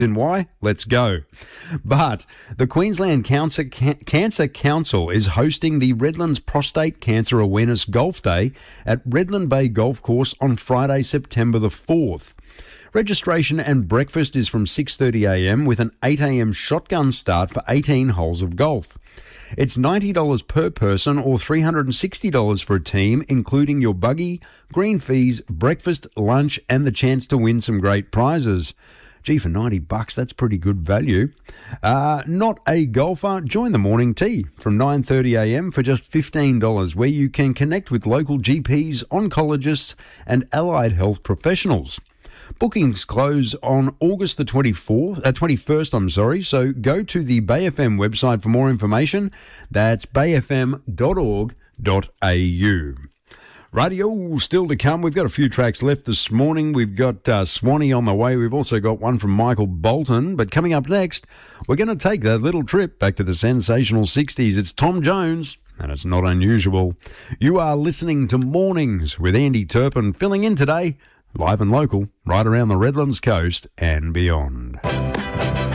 And why? Let's go. But the Queensland Cancer Council is hosting the Redlands Prostate Cancer Awareness Golf Day at Redland Bay Golf Course on Friday, September the 4th. Registration and breakfast is from 6:30am with an 8am shotgun start for 18 holes of golf. It's $90 per person or $360 for a team, including your buggy, green fees, breakfast, lunch, and the chance to win some great prizes. Gee, for $90, that's pretty good value. Not a golfer? Join the morning tea from 9:30am for just $15, where you can connect with local GPs, oncologists, and allied health professionals. Bookings close on August the 21st, so go to the Bay FM website for more information. That's bayfm.org.au. Radio still to come. We've got a few tracks left this morning. We've got Swanee on the way. We've also got one from Michael Bolton. But coming up next, we're going to take that little trip back to the sensational 60s. It's Tom Jones, and it's not unusual. You are listening to Mornings with Andy Turpin, filling in today, live and local, right around the Redlands coast and beyond.